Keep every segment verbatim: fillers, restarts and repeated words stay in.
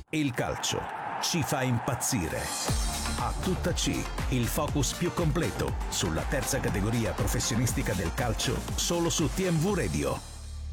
Il calcio ci fa impazzire. A tutta C, il focus più completo sulla terza categoria professionistica del calcio, solo su T M V Radio.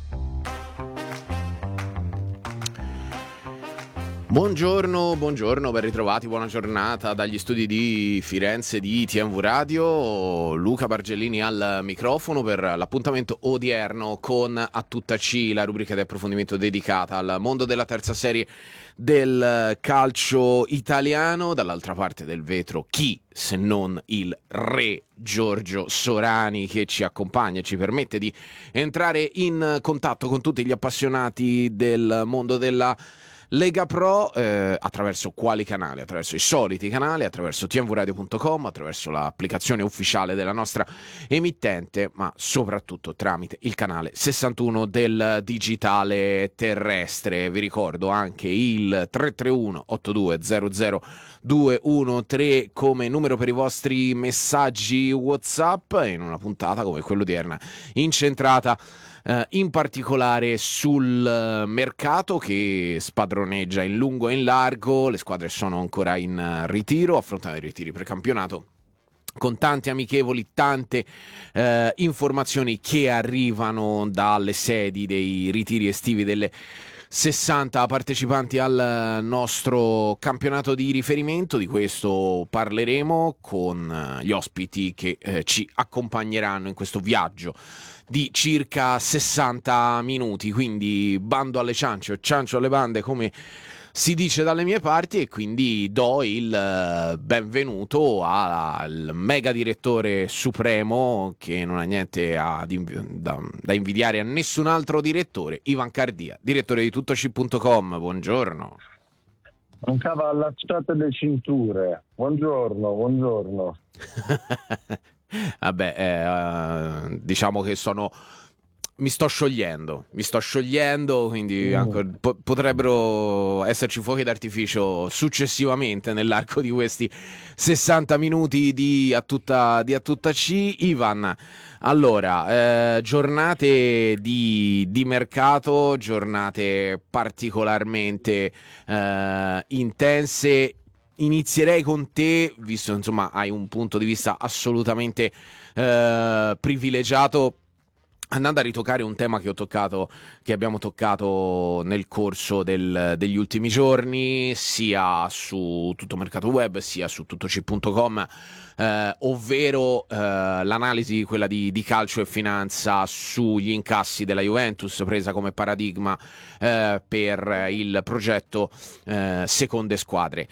Buongiorno, buongiorno, ben ritrovati, buona giornata dagli studi di Firenze di T M V Radio. Luca Bargellini al microfono per l'appuntamento odierno con A Tutta C, la rubrica di approfondimento dedicata al mondo della terza serie del calcio italiano. Dall'altra parte del vetro, chi se non il re Giorgio Sorani, che ci accompagna e ci permette di entrare in contatto con tutti gli appassionati del mondo della Lega Pro, eh, attraverso quali canali? Attraverso i soliti canali, attraverso t m v radio punto com, attraverso l'applicazione ufficiale della nostra emittente, ma soprattutto tramite il canale sessantuno del digitale terrestre. Vi ricordo anche il tre tre uno otto due zero zero due uno tre come numero per i vostri messaggi WhatsApp, in una puntata come quella odierna incentrata Uh, in particolare sul uh, mercato che spadroneggia in lungo e in largo. Le squadre sono ancora in uh, ritiro, affrontano i ritiri precampionato con tante amichevoli, tante uh, informazioni che arrivano dalle sedi dei ritiri estivi delle sessanta partecipanti al nostro campionato di riferimento. Di questo parleremo con uh, gli ospiti che uh, ci accompagneranno in questo viaggio di circa sessanta minuti, quindi bando alle ciance o ciancio alle bande, come si dice dalle mie parti, e quindi do il benvenuto al mega direttore supremo che non ha niente a, da, da invidiare a nessun altro direttore, Ivan Cardia, direttore di tutto c punto com. Buongiorno. Mancava allacciate le cinture. Buongiorno, buongiorno. Vabbè, eh, uh, diciamo che sono mi sto sciogliendo, mi sto sciogliendo, quindi mm. ancora, po- potrebbero esserci fuochi d'artificio successivamente nell'arco di questi sessanta minuti di a tutta, di a tutta C. Ivan, allora, eh, giornate di, di mercato, giornate particolarmente eh, intense. Inizierei con te, visto insomma hai un punto di vista assolutamente eh, privilegiato, andando a ritoccare un tema che ho toccato, che abbiamo toccato nel corso del, degli ultimi giorni, sia su Tutto Mercato Web sia su tutto c punto com, eh, ovvero eh, l'analisi, quella di, di calcio e finanza sugli incassi della Juventus, presa come paradigma eh, per il progetto eh, seconde squadre.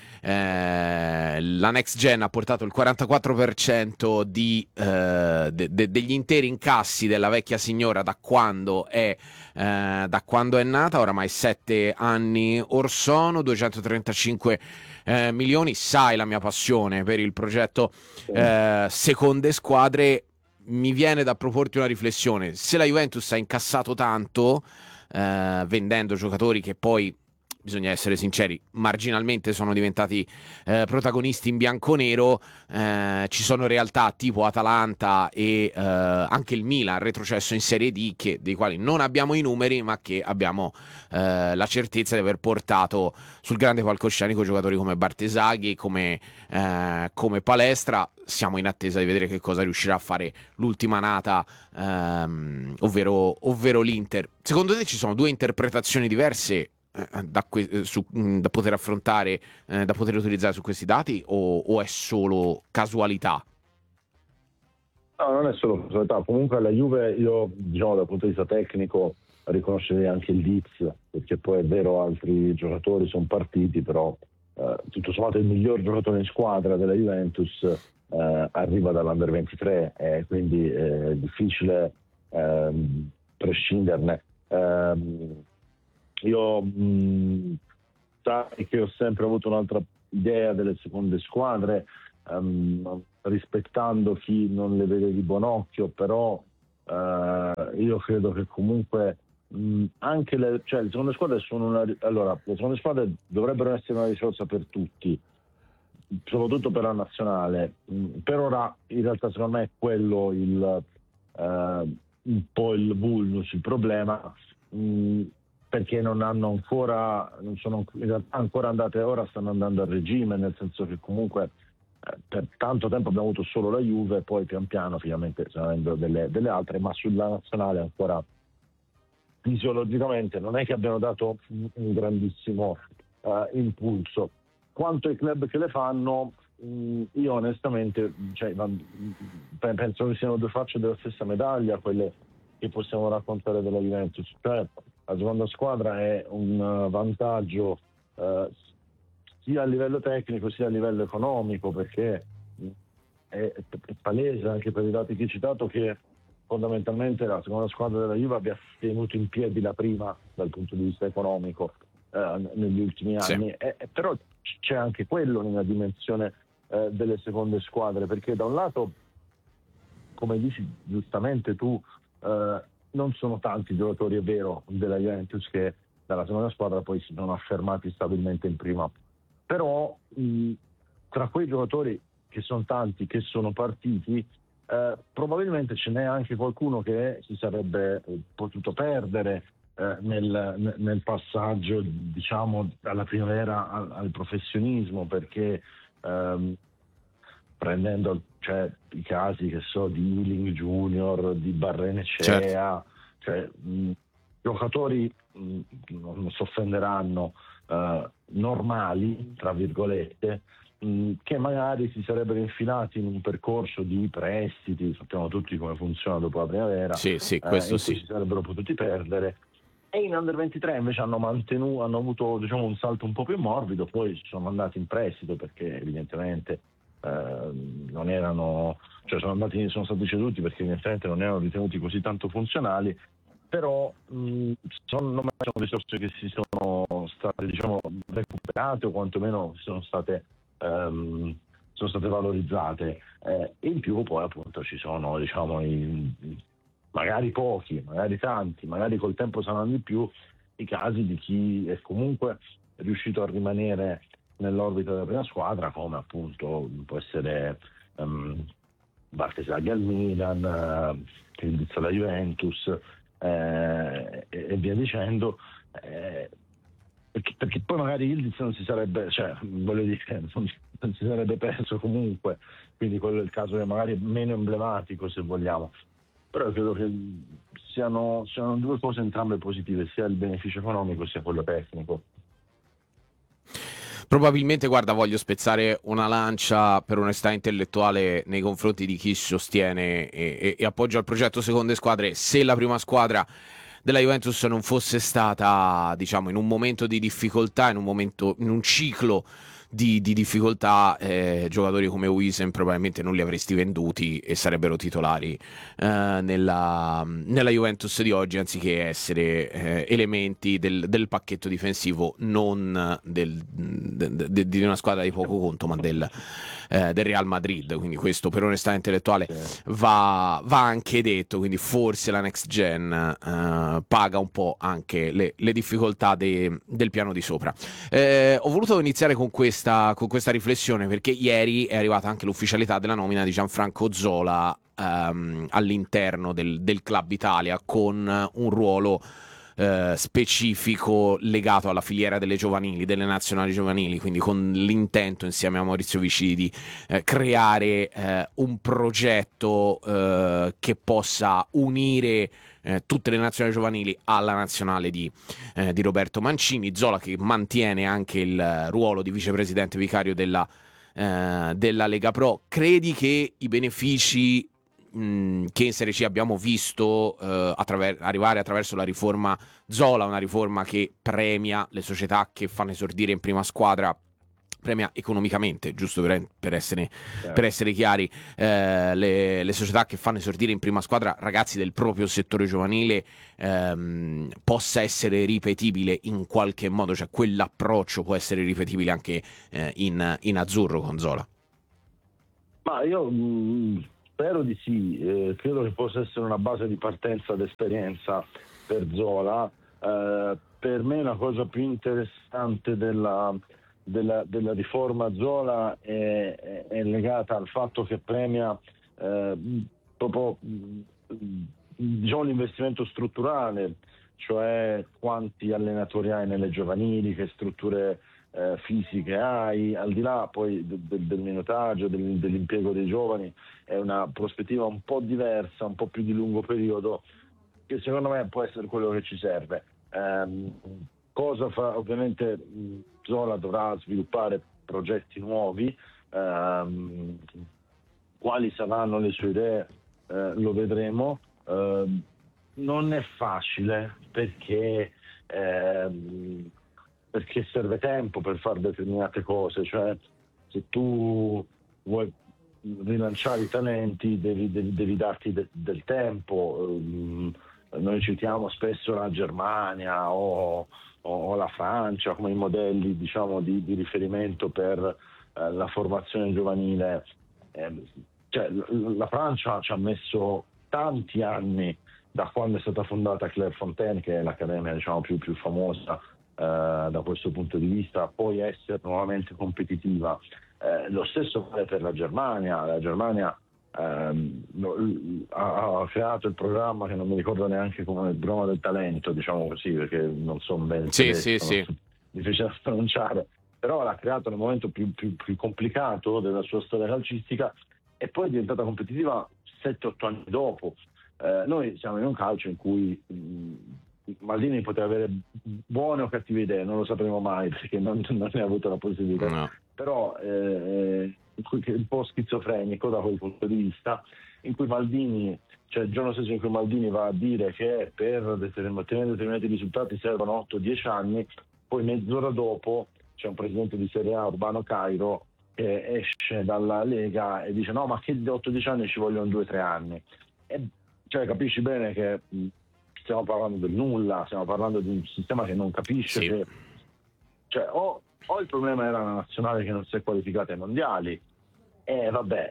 Eh, la Next Gen ha portato il quarantaquattro per cento di, eh, de, de, degli interi incassi della vecchia signora da quando è eh, da quando è nata, oramai sette anni or sono, duecentotrentacinque eh, milioni. Sai la mia passione per il progetto eh, seconde squadre. Mi viene da proporti una riflessione: se la Juventus ha incassato tanto eh, vendendo giocatori che poi, bisogna essere sinceri, marginalmente sono diventati eh, protagonisti in bianconero, eh, ci sono realtà tipo Atalanta e eh, anche il Milan retrocesso in Serie D, che, dei quali non abbiamo i numeri, ma che abbiamo eh, la certezza di aver portato sul grande palcoscenico giocatori come Bartesaghi, come, eh, come Palestra. Siamo in attesa di vedere che cosa riuscirà a fare l'ultima nata, ehm, ovvero, ovvero l'Inter. Secondo te ci sono due interpretazioni diverse Da, que- su, da poter affrontare, eh, da poter utilizzare su questi dati, o, o è solo casualità? No, non è solo casualità. Comunque la Juve, io diciamo dal punto di vista tecnico riconoscerei anche il Diz, perché poi è vero altri giocatori sono partiti, però eh, tutto sommato il miglior giocatore in squadra della Juventus eh, arriva dall'Under ventitré, e quindi è difficile eh, prescinderne. Eh, Io mh, sai che ho sempre avuto un'altra idea delle seconde squadre, um, rispettando chi non le vede di buon occhio, però uh, io credo che comunque mh, anche le, cioè, le seconde squadre sono una, allora le seconde squadre dovrebbero essere una risorsa per tutti, soprattutto per la nazionale. Mh, per ora in realtà secondo me è quello il uh, un po' il vulnus, il problema. Mh, perché non hanno ancora, non sono in realtà ancora andate, ora stanno andando a regime, nel senso che comunque eh, per tanto tempo abbiamo avuto solo la Juve, poi pian piano finalmente stanno avendo delle, delle altre, ma sulla nazionale ancora fisiologicamente non è che abbiano dato un, un grandissimo uh, impulso. Quanto ai club che le fanno, mh, io onestamente cioè, penso che siano due facce della stessa medaglia quelle che possiamo raccontare della Juventus. Cioè, la seconda squadra è un uh, vantaggio uh, sia a livello tecnico sia a livello economico, perché è, è palese anche per i dati che hai citato che fondamentalmente la seconda squadra della Juve abbia tenuto in piedi la prima dal punto di vista economico eh, negli ultimi anni, sì. e, e però c'è anche quello nella dimensione eh, delle seconde squadre, perché da un lato, come dici giustamente tu, eh, non sono tanti i giocatori, è vero, della Juventus che dalla seconda squadra poi si sono affermati stabilmente in prima, però mh, tra quei giocatori che sono tanti, che sono partiti, Eh, probabilmente ce n'è anche qualcuno che si sarebbe potuto perdere eh, nel, nel passaggio, diciamo, dalla primavera al, al professionismo, perché ehm, prendendo cioè, i casi che so di Ealing Junior, di Barrenechea, certo. cioè, mh, giocatori mh, non si offenderanno, eh, normali, tra virgolette, che magari si sarebbero infilati in un percorso di prestiti, sappiamo tutti come funziona dopo la primavera, sì, sì, questo eh, in sì. cui si sarebbero potuti perdere, e in Under ventitré invece hanno mantenuto, hanno avuto diciamo un salto un po' più morbido, poi sono andati in prestito perché evidentemente eh, non erano, cioè sono andati, sono stati ceduti perché evidentemente non erano ritenuti così tanto funzionali, però mh, sono, sono risorse che si sono state diciamo recuperate o quantomeno sono state Um, sono state valorizzate, eh, e in più poi appunto ci sono diciamo i, magari pochi, magari tanti, magari col tempo saranno di più i casi di chi è comunque riuscito a rimanere nell'orbita della prima squadra, come appunto può essere um, Bartesaghi al Milan, uh, il Diz alla Juventus eh, e, e via dicendo, eh, Perché, perché poi magari Ildiz non si sarebbe, cioè voglio dire, non, non si sarebbe perso comunque, quindi quello è il caso che magari è meno emblematico se vogliamo, però credo che siano, siano due cose entrambe positive, sia il beneficio economico sia quello tecnico. Probabilmente, guarda, voglio spezzare una lancia per onestà intellettuale nei confronti di chi sostiene e, e, e appoggia il progetto seconde squadre. Se la prima squadra della Juventus non fosse stata, diciamo, in un momento di difficoltà, in un momento, in un ciclo di, di difficoltà, eh, giocatori come Wisen probabilmente non li avresti venduti e sarebbero titolari eh, nella, nella Juventus di oggi, anziché essere eh, elementi del, del pacchetto difensivo non del, de, de, di una squadra di poco conto, ma del, eh, del Real Madrid. Quindi questo per onestà intellettuale va, va anche detto, quindi forse la next gen eh, paga un po' anche le, le difficoltà de, del piano di sopra. Eh, ho voluto iniziare con questa con questa riflessione perché ieri è arrivata anche l'ufficialità della nomina di Gianfranco Zola ehm, all'interno del, del Club Italia, con un ruolo eh, specifico legato alla filiera delle giovanili, delle nazionali giovanili, quindi con l'intento insieme a Maurizio Vicini di eh, creare eh, un progetto eh, che possa unire Eh, tutte le nazionali giovanili alla nazionale di, eh, di Roberto Mancini. Zola che mantiene anche il ruolo di vicepresidente vicario della, eh, della Lega Pro. Credi che i benefici mh, che in Serie C abbiamo visto eh, attraver- arrivare attraverso la riforma Zola, una riforma che premia le società che fanno esordire in prima squadra, premia economicamente, giusto per, per, essere, certo. per essere chiari, eh, le, le società che fanno esordire in prima squadra ragazzi del proprio settore giovanile, ehm, possa essere ripetibile in qualche modo, cioè quell'approccio può essere ripetibile anche eh, in, in azzurro con Zola? Ma io mh, spero di sì, eh, credo che possa essere una base di partenza d'esperienza per Zola. Eh, per me la cosa più interessante della Della, della riforma Zola è, è, è legata al fatto che premia eh, proprio diciamo l'investimento strutturale, cioè quanti allenatori hai nelle giovanili, che strutture eh, fisiche hai, al di là poi de- de- del minutaggio, del- dell'impiego dei giovani, è una prospettiva un po' diversa, un po' più di lungo periodo, che secondo me può essere quello che ci serve. Ehm, cosa fa? Ovviamente mh, Zola dovrà sviluppare progetti nuovi, ehm, quali saranno le sue idee eh, lo vedremo. Ehm, non è facile perché, ehm, perché serve tempo per fare determinate cose, cioè se tu vuoi rilanciare i talenti devi, devi, devi darti de- del tempo. Ehm, noi citiamo spesso la Germania o, o la Francia come i modelli, diciamo, di, di riferimento per eh, la formazione giovanile. Eh, cioè, l- la Francia ci ha messo tanti anni da quando è stata fondata Clairefontaine, che è l'accademia, diciamo, più, più famosa eh, da questo punto di vista, a poi essere nuovamente competitiva. Eh, lo stesso vale per la Germania. La Germania ehm, ha, ha creato il programma, che non mi ricordo neanche come, il programma del talento, diciamo così, perché non so bene il Sì, tedesco, sì, sì. difficile da pronunciare, però l'ha creato nel momento più, più, più complicato della sua storia calcistica e poi è diventata competitiva sette otto anni dopo. Eh, noi siamo in un calcio in cui mh, Maldini poteva avere buone o cattive idee, non lo sapremo mai perché non, non ne ha avuto la possibilità, No. però eh, un po' schizofrenico da quel punto di vista, in cui Maldini, cioè il giorno stesso in cui Maldini va a dire che per ottenere determinati risultati servono otto dieci anni, poi mezz'ora dopo c'è un presidente di Serie A, Urbano Cairo, che esce dalla Lega e dice no, ma che otto dieci anni, ci vogliono due tre anni. E, cioè, capisci bene che mh, stiamo parlando del nulla, stiamo parlando di un sistema che non capisce, Sì. che, cioè, o, o il problema era la nazionale che non si è qualificata ai mondiali, e vabbè,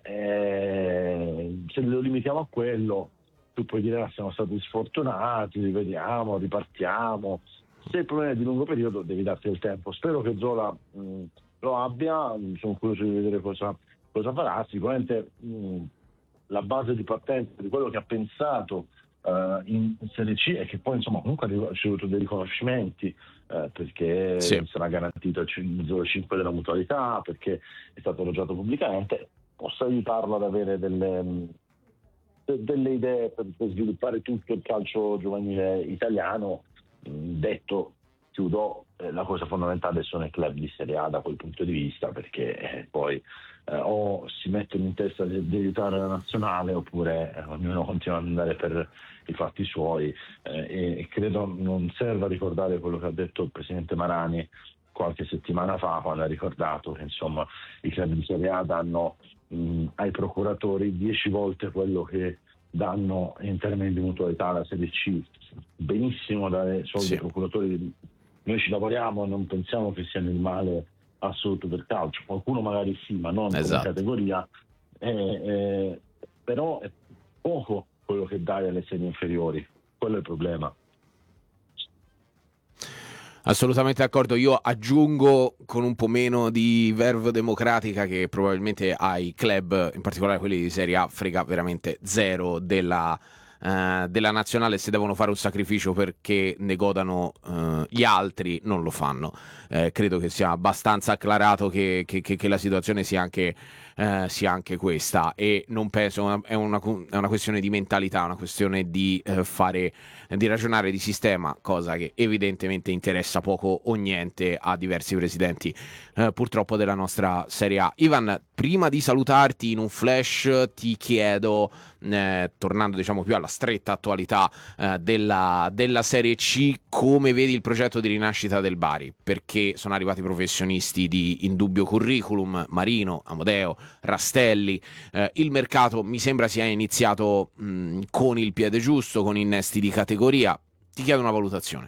eh, se lo limitiamo a quello, tu puoi dire ah, siamo stati sfortunati, rivediamo, ripartiamo. Se il problema è di lungo periodo devi darti il tempo. Spero che Zola mh, lo abbia, sono curioso di vedere cosa, cosa farà. Sicuramente mh, la base di partenza di quello che ha pensato uh, in Serie C è che poi insomma comunque ha ricevuto dei riconoscimenti uh, perché Sì. sarà garantito il zero virgola cinque della mutualità, perché è stato elogiato pubblicamente, possa aiutarlo ad avere delle, de, delle idee per, per sviluppare tutto il calcio giovanile italiano. Detto, chiudo, eh, la cosa fondamentale sono i club di Serie A da quel punto di vista, perché eh, poi eh, o si mettono in testa di, di aiutare la nazionale oppure eh, ognuno continua ad andare per i fatti suoi, eh, e, e credo non serva ricordare quello che ha detto il presidente Marani qualche settimana fa, quando ha ricordato che insomma i club di Serie A danno mh, ai procuratori dieci volte quello che danno in termini di mutualità alla Serie C. Benissimo dare soldi Sì. ai procuratori, noi ci lavoriamo, non pensiamo che sia il male assoluto del calcio, qualcuno magari sì, ma non Esatto. come categoria, eh, eh, però è poco quello che dai alle serie inferiori, quello è il problema. Assolutamente d'accordo, io aggiungo con un po' meno di verve democratica che probabilmente ai club, in particolare quelli di Serie A, frega veramente zero della, eh, della nazionale. Se devono fare un sacrificio perché ne godano eh, gli altri, non lo fanno. Eh, credo che sia abbastanza acclarato che, che, che, che la situazione sia anche, eh, sia anche questa, e non penso, è una, è una questione di mentalità, una questione di eh, fare, di ragionare di sistema, cosa che evidentemente interessa poco o niente a diversi presidenti eh, purtroppo della nostra Serie A. Ivan, prima di salutarti in un flash ti chiedo, eh, tornando diciamo più alla stretta attualità eh, della, della Serie C, come vedi il progetto di rinascita del Bari, perché sono arrivati professionisti di indubbio curriculum, Marino, Amodeo, Rastelli, eh, il mercato mi sembra sia iniziato mh, con il piede giusto, con innesti di categoria. Ti chiedo una valutazione.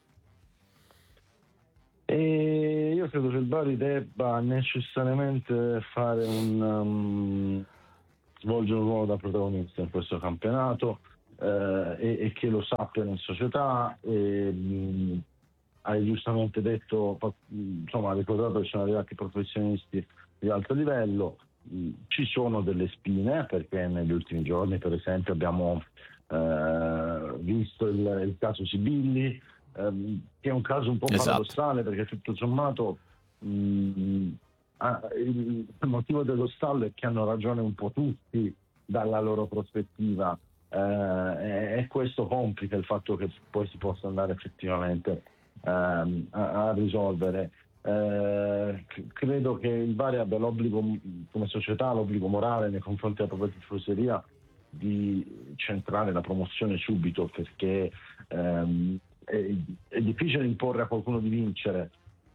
E io credo che il Bari debba necessariamente fare un um, svolgere un ruolo da protagonista in questo campionato, eh, e, e che lo sappiano in società. E, mh, hai giustamente detto, insomma, hai ricordato che sono arrivati professionisti di alto livello. Ci sono delle spine perché negli ultimi giorni per esempio abbiamo eh, visto il, il caso Sibilli, ehm, che è un caso un po' Esatto. paradossale, perché tutto sommato mh, ah, il, il motivo dello stallo è che hanno ragione un po' tutti dalla loro prospettiva, eh, e, e questo complica il fatto che poi si possa andare effettivamente ehm, a, a risolvere. Eh, c- credo che il Bari abbia l'obbligo, come società, l'obbligo morale nei confronti della propria tifoseria di centrare la promozione subito, perché ehm, è, è difficile imporre a qualcuno di vincere,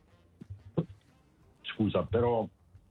scusa, però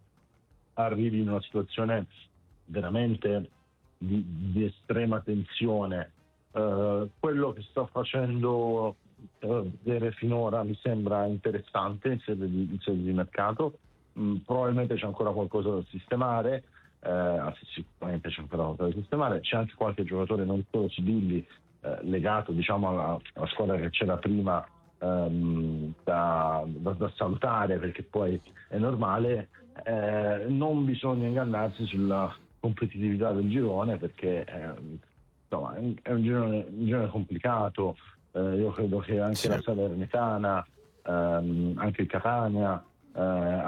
arrivi in una situazione veramente di, di estrema tensione. Eh, quello che sta facendo eh, vedere finora mi sembra interessante in sede di, in sede di mercato. Mm, probabilmente c'è ancora qualcosa da sistemare, eh, anzi sicuramente c'è ancora qualcosa da sistemare, c'è anche qualche giocatore non solo Sibilli eh, legato, diciamo, alla, alla squadra che c'era prima, ehm, da, da, da salutare, perché poi è normale. Eh, non bisogna ingannarsi sulla competitività del girone, perché eh, insomma, è un girone, un girone complicato. Eh, io credo che anche Sì. la Salernitana, ehm, anche il Catania eh,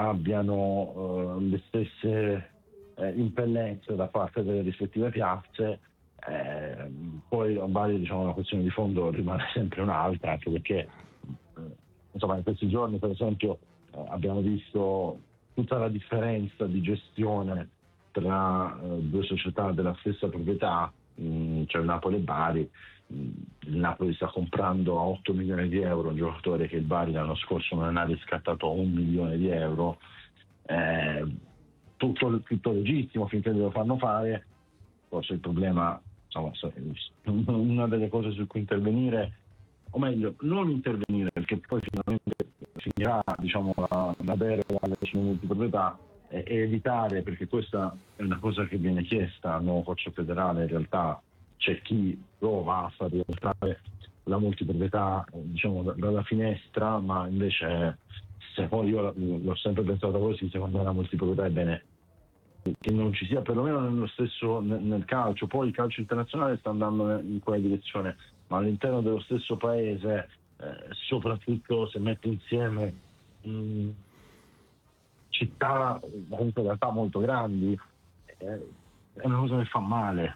abbiano eh, le stesse eh, impellenze da parte delle rispettive piazze. Eh, poi a Bari, diciamo, la questione di fondo rimane sempre un'altra, anche perché eh, insomma, in questi giorni, per esempio, eh, abbiamo visto tutta la differenza di gestione tra eh, due società della stessa proprietà, mh, cioè Napoli e Bari. Mh, il Napoli sta comprando a otto milioni di euro un giocatore che il Bari l'anno scorso non ha riscattato a un milione di euro. Eh, tutto, tutto legittimo finché lo fanno fare. Forse il problema, insomma, una delle cose su cui intervenire, o meglio, non intervenire, perché poi finalmente finirà, diciamo, la, la deroga alle multiproprietà, e, e evitare, perché questa è una cosa che viene chiesta al nuovo coach federale. In realtà c'è chi prova a far rientrare la multiproprietà, diciamo, da- dalla finestra, ma invece, se poi io l'ho sempre pensato così, secondo me la multiproprietà è bene che non ci sia, perlomeno nello stesso nel, nel calcio. Poi il calcio internazionale sta andando in quella direzione, ma all'interno dello stesso paese, eh, soprattutto se mette insieme mh, città comunque in realtà molto grandi, eh, è una cosa che fa male.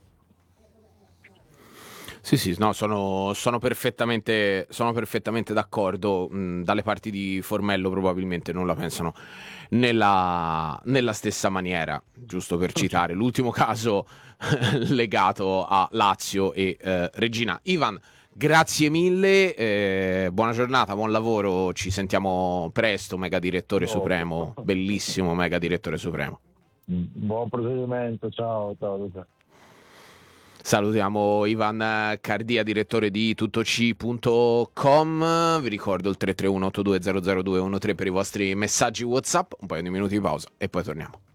Sì, sì, no, sono, sono perfettamente, sono perfettamente d'accordo. Mh, dalle parti di Formello probabilmente non la pensano nella, nella stessa maniera, giusto per citare l'ultimo caso legato a Lazio e eh, Regina. Ivan, grazie mille, eh, buona giornata, buon lavoro, ci sentiamo presto, mega direttore No. supremo, bellissimo mega direttore supremo. Buon procedimento, ciao, ciao Luca. Salutiamo Ivan Cardia, direttore di tuttoci punto com. Vi ricordo il tre tre uno otto due zero zero due uno tre per i vostri messaggi WhatsApp. Un paio di minuti di pausa e poi torniamo.